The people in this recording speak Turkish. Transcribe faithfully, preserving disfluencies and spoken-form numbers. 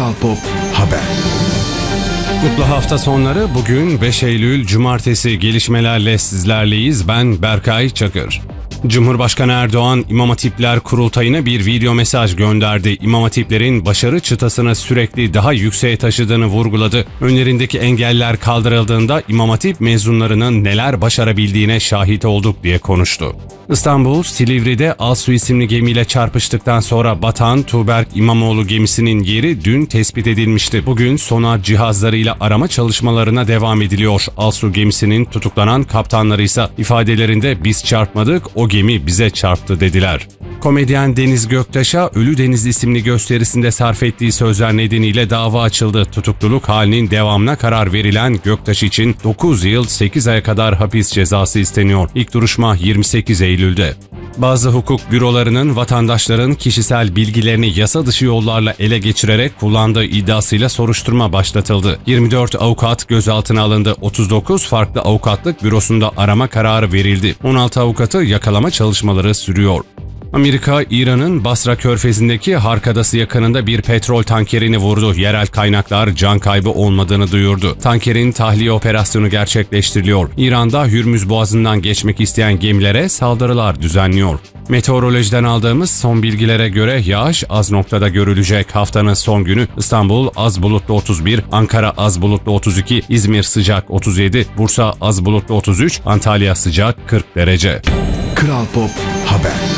Kral Pop Haber. Mutlu hafta sonları. Bugün beş Eylül Cumartesi, gelişmelerle sizlerleyiz. Ben Berkay Çakır. Cumhurbaşkanı Erdoğan, İmam Hatipler Kurultayı'na bir video mesaj gönderdi. İmam Hatiplerin başarı çıtasını sürekli daha yükseğe taşıdığını vurguladı. Önlerindeki engeller kaldırıldığında İmam Hatip mezunlarının neler başarabildiğine şahit olduk diye konuştu. İstanbul, Silivri'de Alsu isimli gemiyle çarpıştıktan sonra batan Tuğberk İmamoğlu gemisinin yeri dün tespit edilmişti. Bugün sonar cihazlarıyla arama çalışmalarına devam ediliyor. Alsu gemisinin tutuklanan kaptanları ise ifadelerinde "biz çarpmadık, o gemi bize çarptı" dediler. Komedyen Deniz Göktaş'a Ölü Deniz isimli gösterisinde sarf ettiği sözler nedeniyle dava açıldı. Tutukluluk halinin devamına karar verilen Göktaş için dokuz yıl sekiz aya kadar hapis cezası isteniyor. İlk duruşma yirmi sekiz Eylül'de. Bazı hukuk bürolarının vatandaşların kişisel bilgilerini yasa dışı yollarla ele geçirerek kullandığı iddiasıyla soruşturma başlatıldı. yirmi dört avukat gözaltına alındı. otuz dokuz farklı avukatlık bürosunda arama kararı verildi. on altı avukatı yakalama çalışmaları sürüyor. Amerika, İran'ın Basra Körfezi'ndeki Hark Adası yakınında bir petrol tankerini vurdu. Yerel kaynaklar can kaybı olmadığını duyurdu. Tankerin tahliye operasyonu gerçekleştiriliyor. İran'da Hürmüz Boğazı'ndan geçmek isteyen gemilere saldırılar düzenliyor. Meteorolojiden aldığımız son bilgilere göre yağış az noktada görülecek. Haftanın son günü İstanbul az bulutlu otuz bir, Ankara az bulutlu otuz iki, İzmir sıcak otuz yedi, Bursa az bulutlu otuz üç, Antalya sıcak kırk derece. Kral Pop Haber.